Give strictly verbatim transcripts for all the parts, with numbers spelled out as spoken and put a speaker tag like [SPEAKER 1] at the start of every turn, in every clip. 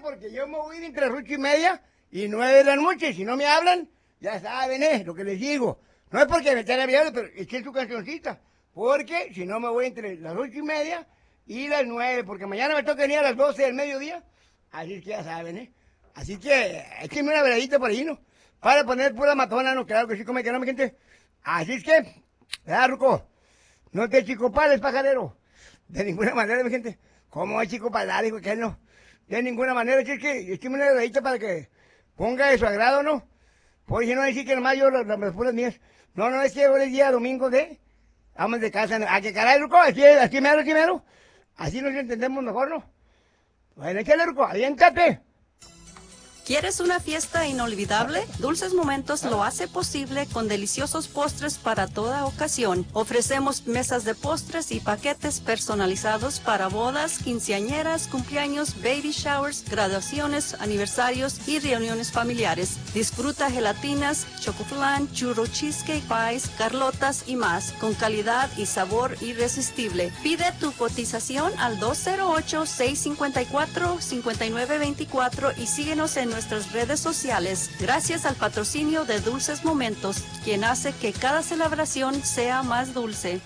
[SPEAKER 1] porque yo me voy entre las ocho y media y nueve de la noche. Si no me hablan, ya saben, eh, lo que les digo. No es porque me estén avisando, pero echen su cancioncita. Porque si no me voy entre las ocho y media y las nueve, porque mañana me toca venir a las doce del mediodía. Así es que ya saben, ¿eh? Así que échenme una veladita por ahí, ¿no? Para poner pura matona, ¿no? Claro que sí, como que no, mi gente. Así es que, ¿verdad, Ruco? No te chicopales, pajarero. De ninguna manera, mi gente. ¿Cómo es chicopalar, hijo? Que no. De ninguna manera, es que échenme una veladita para que ponga de su agrado, ¿no? Por si no decir que nomás yo las, las puras mías. No, no, es que hoy es día domingo de... Vamos de casa. ¿A qué caray, Ruco? Así, así mero, así mero. Así nos entendemos mejor, ¿no? Bueno, échale, Ruco, aviéntate.
[SPEAKER 2] ¿Quieres una fiesta inolvidable? Dulces Momentos lo hace posible con deliciosos postres para toda ocasión. Ofrecemos mesas de postres y paquetes personalizados para bodas, quinceañeras, cumpleaños, baby showers, graduaciones, aniversarios y reuniones familiares. Disfruta gelatinas, chocoflan, churro cheesecake pies, carlotas y más, con calidad y sabor irresistible. Pide tu cotización al dos cero ocho, seis cinco cuatro, cinco nueve dos cuatro y síguenos en nuestras redes sociales, gracias al patrocinio de Dulces Momentos, quien hace que cada celebración sea más dulce.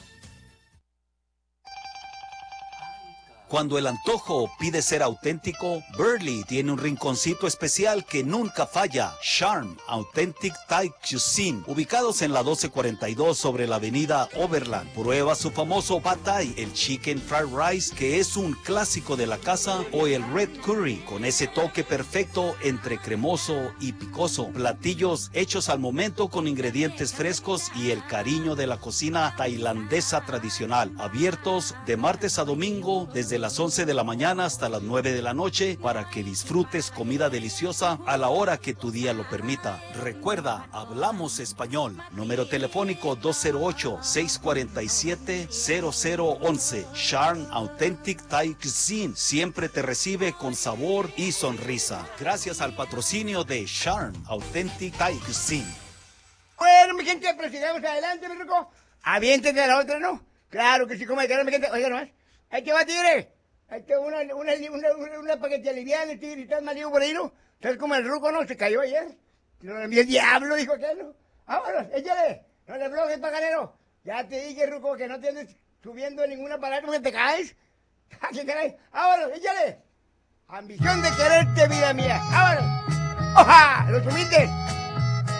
[SPEAKER 3] Cuando el antojo pide ser auténtico, Burley tiene un rinconcito especial que nunca falla. Charm Authentic Thai Cuisine, ubicados en la doce cuarenta y dos sobre la avenida Overland. Prueba su famoso Pad Thai, el Chicken Fried Rice, que es un clásico de la casa, o el Red Curry, con ese toque perfecto entre cremoso y picoso. Platillos hechos al momento con ingredientes frescos y el cariño de la cocina tailandesa tradicional. Abiertos de martes a domingo desde las once de la mañana hasta las nueve de la noche para que disfrutes comida deliciosa a la hora que tu día lo permita. Recuerda, hablamos español. Número telefónico dos cero ocho, seis cuatro siete, cero cero once. Charm Authentic Thai Cuisine siempre te recibe con sabor y sonrisa. Gracias al patrocinio de Charm Authentic Thai Cuisine.
[SPEAKER 1] Bueno, mi gente, prosigamos adelante, mi Ruco. Aviéntate a la otra, ¿no? Claro que sí, como hay que mi gente. Oiga nomás. Ahí te va, tigre. Ahí te va una, una, una, una, una para que te aliviane, tigre. ¿Estás malido por ahí, no? ¿Estás como el Ruco, no? Se cayó ayer. No le envié el diablo, dijo aquel, ¿no? Vámonos, échale. No le bloques, pajarero. Ya te dije, Ruco, que no te andes subiendo en ningún aparato porque te caes. ¿Qué caray? Vámonos, échale. Ambición de quererte, vida mía. Vámonos. ¡Oja! ¿Lo subiste?